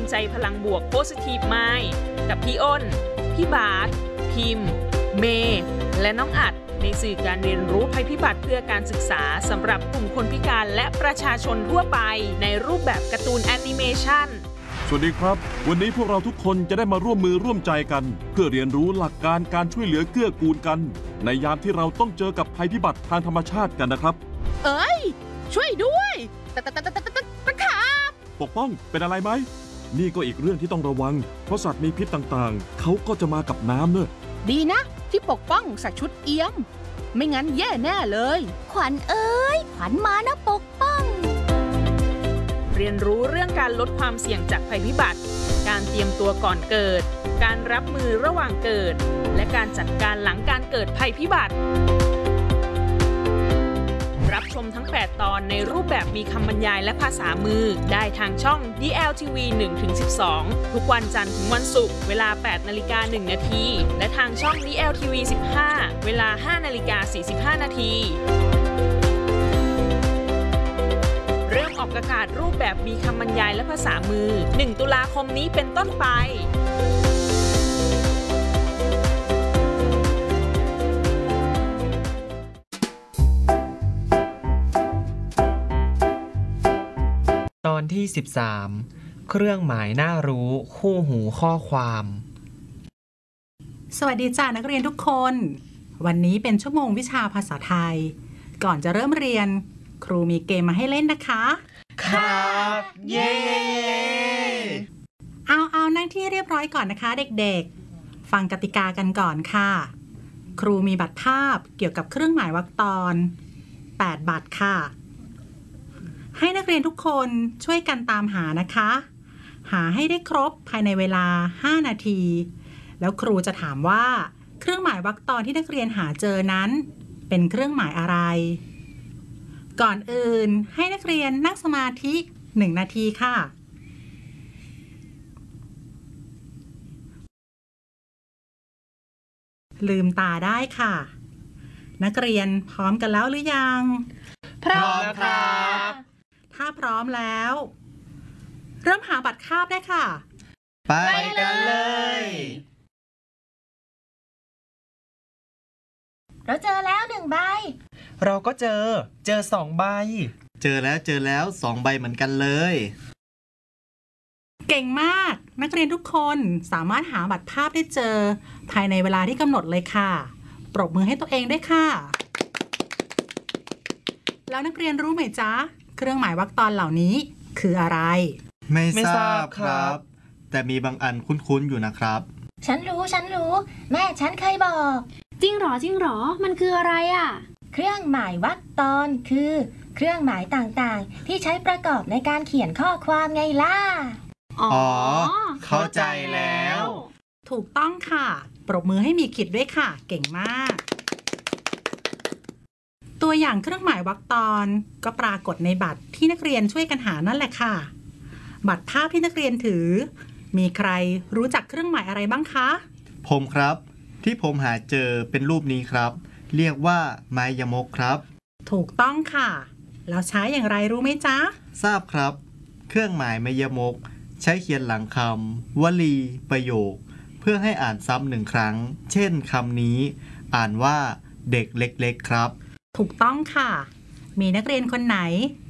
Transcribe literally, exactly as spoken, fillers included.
ใจพลังบวก Positive Mind กับพี่อ้นพี่บาสพิมพ์เมย์และน้องอัดในสื่อการเรียนรู้ภัยพิบัติเพื่อการศึกษาสำหรับกลุ่มคนพิการและประชาชนทั่วไปในรูปแบบการ์ตูนแอนิเมชันสวัสดีครับวันนี้พวกเราทุกคนจะได้มาร่วมมือร่วมใจกันเพื่อเรียนรู้หลักการการช่วยเหลือเกื้อกูลกันในยามที่เราต้องเจอกับภัยพิบัติทางธรรมชาติกันนะครับเอ้ยช่วยด้วยตะตะตะตะตะตะตะขาบปกป้องเป็นอะไรไหมนี่ก็อีกเรื่องที่ต้องระวังเพราะสัตว์มีพิษต่างๆเขาก็จะมากับน้ำเนอะดีนะที่ปกป้องใส่ชุดเอี้ยมไม่งั้นแย่แน่เลยขวัญเอ้ยขวัญมานะปกป้องเรียนรู้เรื่องการลดความเสี่ยงจากภัยพิบัติการเตรียมตัวก่อนเกิดการรับมือระหว่างเกิดและการจัดการหลังการเกิดภัยพิบัติรับชมทั้งแปดตอนในรูปแบบมีคำบรรยายและภาษามือได้ทางช่อง ดี แอล ที วี หนึ่งถึงสิบสอง ทุกวันจันทร์ถึงวันศุกร์เวลา แปดนาฬิกาหนึ่งนาทีและทางช่อง ดี แอล ที วี สิบห้า เวลา ห้านาฬิกาสี่สิบห้านาทีเริ่มออกอากาศรูปแบบมีคำบรรยายและภาษามือหนึ่งตุลาคมนี้เป็นต้นไปตอนที่สิบสามเครื่องหมายน่ารู้คู่หูข้อความสวัสดีจ้านักเรียนทุกคนวันนี้เป็นชั่วโมงวิชาภาษาไทยก่อนจะเริ่มเรียนครูมีเกมมาให้เล่นนะคะครับเย้เอาเอานั่งที่เรียบร้อยก่อนนะคะเด็กๆฟังกติกากันก่อนค่ะครูมีบัตรภาพเกี่ยวกับเครื่องหมายวรรคตอนแปดบัตรค่ะให้นักเรียนทุกคนช่วยกันตามหานะคะหาให้ได้ครบภายในเวลาห้านาทีแล้วครูจะถามว่าเครื่องหมายวรรคตอนที่นักเรียนหาเจอนั้นเป็นเครื่องหมายอะไรก่อนอื่นให้นักเรียนนั่งสมาธิหนึ่งนาทีค่ะลืมตาได้ค่ะนักเรียนพร้อมกันแล้วหรือยังพร้อมครับถ้าพร้อมแล้วเริ่มหาบัตรคาบได้ค่ะไปกันเลยเราเจอแล้วหนึ่งใบเราก็เจอเจอสองใบเจอแล้วเจอแล้วสองใบเหมือนกันเลยเก่งมากนักเรียนทุกคนสามารถหาบัตรภาพได้เจอภายในเวลาที่กำหนดเลยค่ะปรบมือให้ตัวเองด้วยค่ะแล้วนักเรียนรู้ไหมจ๊ะเครื่องหมายวรรคตอนเหล่านี้คืออะไรไม่ทราบครับแต่มีบางอันคุ้นๆอยู่นะครับฉันรู้ฉันรู้แม่ฉันเคยบอกจริงหรอจริงหรอมันคืออะไรอ่ะเครื่องหมายวรรคตอนคือเครื่องหมายต่างๆที่ใช้ประกอบในการเขียนข้อความไงล่ะอ๋อเข้าใจแล้วถูกต้องค่ะปรบมือให้มีขิดด้วยค่ะเก่งมากตัวอย่างเครื่องหมายวรรคตอนก็ปรากฏในบัตรที่นักเรียนช่วยกันหานั่นแหละค่ะบัตรภาพที่นักเรียนถือมีใครรู้จักเครื่องหมายอะไรบ้างคะผมครับที่ผมหาเจอเป็นรูปนี้ครับเรียกว่าไม้ยมกครับถูกต้องค่ะแล้วใช้อย่างไรรู้ไหมจ๊ะทราบครับเครื่องหมายไม้ยมกใช้เขียนหลังคำวลีประโยคเพื่อให้อ่านซ้ำหนึ่งครั้งเช่นคำนี้อ่านว่าเด็กเล็กๆครับถูกต้องค่ะมีนักเรียนคนไหน